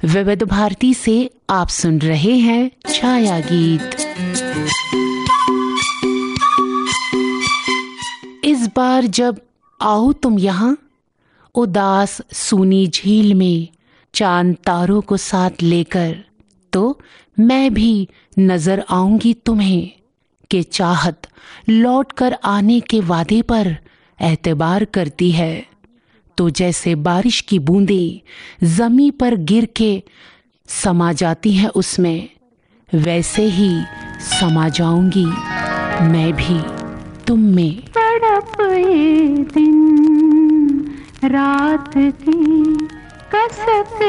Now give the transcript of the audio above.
विविध भारती से आप सुन रहे हैं छाया गीत। इस बार जब आओ तुम यहाँ, उदास सूनी झील में चांद तारों को साथ लेकर, तो मैं भी नजर आऊंगी तुम्हें कि चाहत लौट कर आने के वादे पर एतबार करती है। तो जैसे बारिश की बूंदें जमी पर गिर के समा जाती हैं उसमें, वैसे ही समा जाऊंगी मैं भी तुम में। तड़प ये दिन रात की कसक